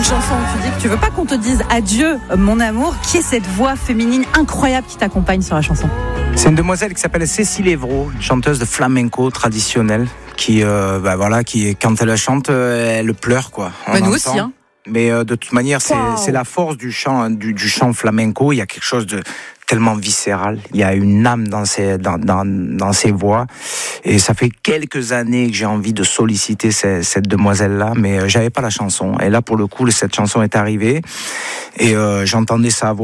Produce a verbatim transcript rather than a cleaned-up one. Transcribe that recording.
Une chanson où tu dis que tu veux pas qu'on te dise adieu, mon amour. Qui est cette voix féminine incroyable qui t'accompagne sur la chanson? C'est une demoiselle qui s'appelle Cécile Evrault, une chanteuse de flamenco traditionnelle, qui, euh, bah voilà, qui quand elle chante, elle pleure quoi. Bah nous aussi, hein. Mais euh, de toute manière, c'est, wow. c'est la force du chant, du, du chant flamenco. Il y a quelque chose de tellement viscéral. Il y a une âme dans ses, dans, dans, dans ses voix. Et ça fait quelques années que j'ai envie de solliciter cette, cette demoiselle-là, mais euh, j'avais pas la chanson. Et là, pour le coup, cette chanson est arrivée et euh, j'entendais sa voix.